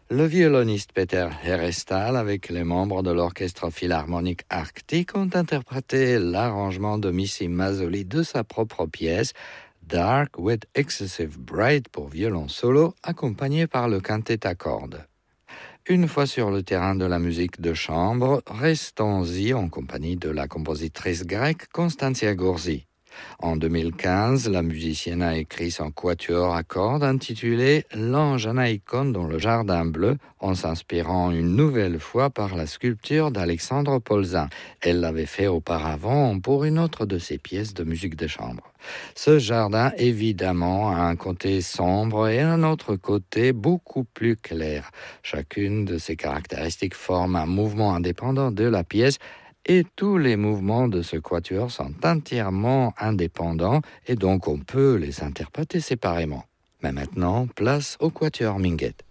Le violoniste Peter Herrestal avec les membres de l'Orchestre Philharmonique Arctique ont interprété l'arrangement de Missy Mazzoli de sa propre pièce Dark with Excessive Bright pour violon solo accompagné par le quintet à cordes. Une fois sur le terrain de la musique de chambre, restons-y en compagnie de la compositrice grecque Constantia Gourzi. En 2015, la musicienne a écrit son quatuor à cordes intitulé L'ange Anaïkon dans le jardin bleu en s'inspirant une nouvelle fois par la sculpture d'Alexandre Polzin. Elle l'avait fait auparavant pour une autre de ses pièces de musique de chambre. Ce jardin, évidemment, a un côté sombre et un autre côté beaucoup plus clair. Chacune de ces caractéristiques forme un mouvement indépendant de la pièce et tous les mouvements de ce quatuor sont entièrement indépendants et donc on peut les interpréter séparément. Mais maintenant, place au quatuor Minguet.